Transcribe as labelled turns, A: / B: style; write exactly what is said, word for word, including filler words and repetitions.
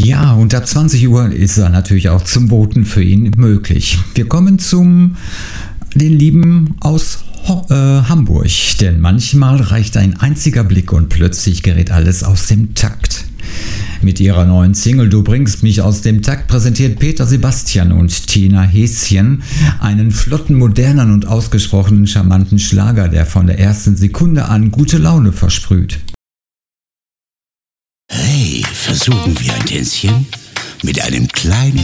A: Ja, und ab zwanzig Uhr ist er natürlich auch zum Voten für ihn möglich. Wir kommen zum den Lieben aus Ho äh, Hamburg, denn manchmal reicht ein einziger Blick und plötzlich gerät alles aus dem Takt. Mit ihrer neuen Single Du bringst mich aus dem Takt präsentiert Peter Sebastian und Tina Häschen einen flotten, modernen und ausgesprochen charmanten Schlager, der von der ersten Sekunde an gute Laune versprüht.
B: Hey, versuchen wir ein Tänzchen mit einem kleinen